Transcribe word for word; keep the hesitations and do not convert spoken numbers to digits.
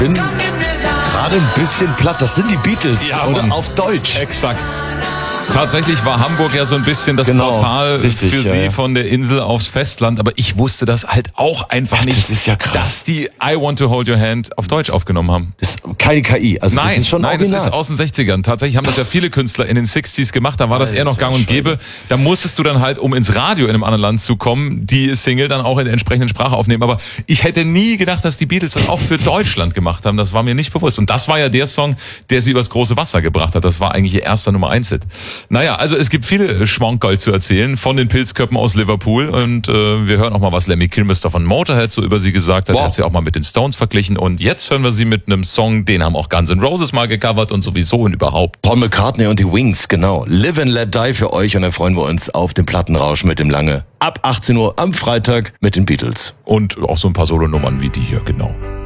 bin gerade ein bisschen platt. Das sind die Beatles, ja, oder? Mann. Auf Deutsch. Exakt. Tatsächlich war Hamburg ja so ein bisschen das Genau, Portal richtig, für ja, sie ja. von der Insel aufs Festland, aber ich wusste das halt auch einfach Ach, nicht, das ist ja krass. dass die I Want to Hold Your Hand auf Deutsch aufgenommen haben. Das ist keine K I, also Nein, das ist schon nein, original. das ist aus den sechzigern. Tatsächlich haben das ja viele Künstler in den sechziger gemacht, da war das eher noch gang und gäbe. Da musstest du dann halt, um ins Radio in einem anderen Land zu kommen, die Single dann auch in der entsprechenden Sprache aufnehmen. Aber ich hätte nie gedacht, dass die Beatles das auch für Deutschland gemacht haben. Das war mir nicht bewusst. Und das war ja der Song, der sie übers große Wasser gebracht hat. Das war eigentlich ihr erster Nummer eins Hit. Naja, also es gibt viele Schmankerl zu erzählen von den Pilzköppen aus Liverpool. Und äh, wir hören auch mal, was Lemmy Kilmister von Motorhead so über sie gesagt hat. Wow. Er hat sie auch mal mit den Stones verglichen. Und jetzt hören wir sie mit einem Song, den haben auch Guns N' Roses mal gecovert und sowieso und überhaupt. Paul McCartney und die Wings, genau. Live and Let Die für euch und dann freuen wir uns auf den Plattenrausch mit dem Lange ab achtzehn Uhr am Freitag mit den Beatles. Und auch so ein paar Solonummern wie die hier, genau.